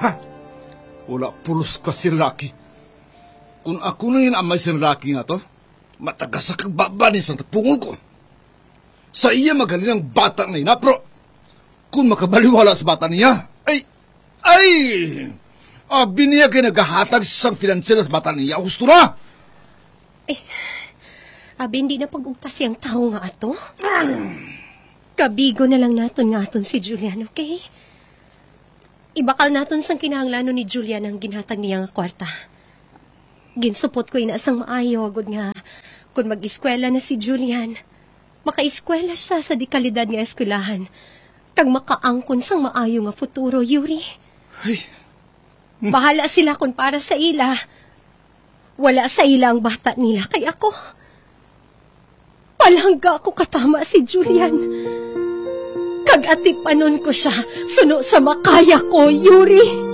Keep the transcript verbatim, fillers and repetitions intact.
Ha? Wala pulos ka si Rocky. Kung ako na yun amay si Rocky nga to, matagas sa kagbabanis ang tapungol ko. Sa iya magaling ang bata na ina, pero kung makabaliwala sa bata niya, ay, ay, ah, biniya kayo naghahatag sa isang financial sa bata niya. Gusto na! Eh, abi hindi na pag-ugtas yung tao nga ato. Kabigo na lang naton nga aton si Julian, okay? Ibakal naton sang kinahanglanon ni Julian ang ginhatag niya nga kwarta. Ginsupot ko inaasang maayo, agad nga, kung mag-eskwela na si Julian, maka-eskwela siya sa di kalidad nga eskwelahan, kag makaangkon sang maayo nga futuro, Yuri. Ay. Bahala sila kung para sa ila. Wala sa ila ang bata nila, kay ako. Palangga ako katama si Julian. Kag atipanon ko siya, suno sa makaya ko, Yuri.